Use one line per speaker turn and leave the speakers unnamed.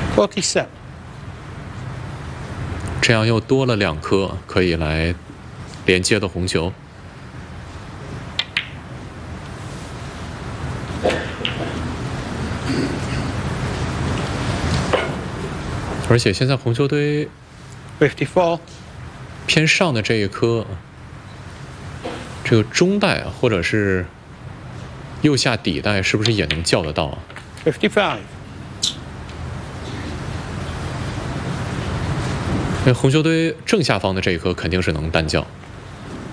47.
这样又多了2颗可以来连接的红球。而且现在红球堆
54.
偏上的这一颗，这个中带或者是右下底带是不是也能叫得到啊？
55.
那红球堆正下方的这一颗肯定是能单叫。